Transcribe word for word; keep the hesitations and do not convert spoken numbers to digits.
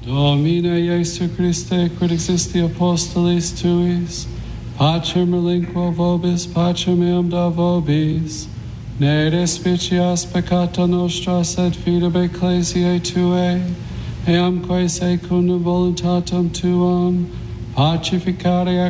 Domine Iesu Christe, quid existi apostolis tuis, pacem relinquo vobis, pacem eam da vobis, ne despicias peccata nostra, sed fidem ecclesiae tuae, eamque secundum voluntatem tuam, pacificare